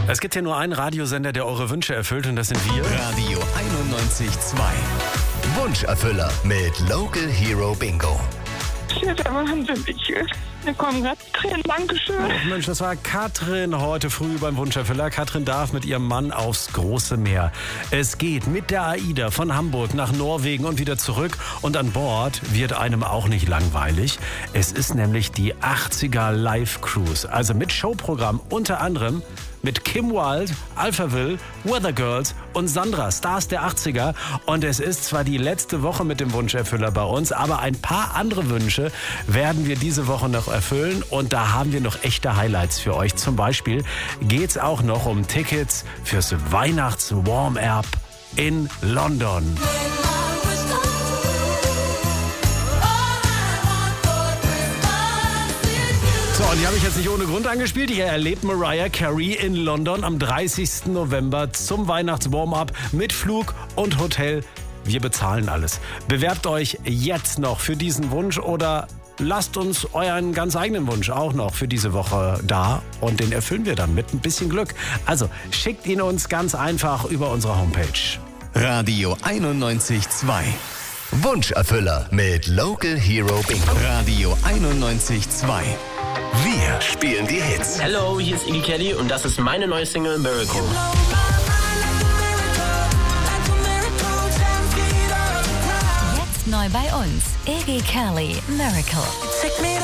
Es gibt ja nur einen Radiosender, der eure Wünsche erfüllt, und das sind wir. Radio 91.2. Wunscherfüller mit Local Hero Bingo. Ja, der Wahnsinn. Mir kommen gerade Tränen. Dankeschön. Mensch, das war Katrin heute früh beim Wunscherfüller. Katrin darf mit ihrem Mann aufs große Meer. Es geht mit der AIDA von Hamburg nach Norwegen und wieder zurück. Und an Bord wird einem auch nicht langweilig. Es ist nämlich die 80er Live Cruise. Also mit Showprogramm unter anderem mit Kim Wilde, Alphaville, Weather Girls und Sandra, Stars der 80er. Und es ist zwar die letzte Woche mit dem Wunscherfüller bei uns, aber ein paar andere Wünsche werden wir diese Woche noch erfüllen. Und da haben wir noch echte Highlights für euch. Zum Beispiel geht's auch noch um Tickets fürs Weihnachts-Warm-Up in London. So, und die habe ich jetzt nicht ohne Grund angespielt. Ihr erlebt Mariah Carey in London am 30. November zum Weihnachts-Warm-Up mit Flug und Hotel. Wir bezahlen alles. Bewerbt euch jetzt noch für diesen Wunsch oder lasst uns euren ganz eigenen Wunsch auch noch für diese Woche da und den erfüllen wir dann mit ein bisschen Glück. Also schickt ihn uns ganz einfach über unsere Homepage. Radio 91.2. Wunscherfüller mit Local Hero Bingo. Radio 91.2. Wir spielen die Hits. Hello, hier ist Iggy Kelly und das ist meine neue Single Miracle. Jetzt neu bei uns, Iggy Kelly, Miracle.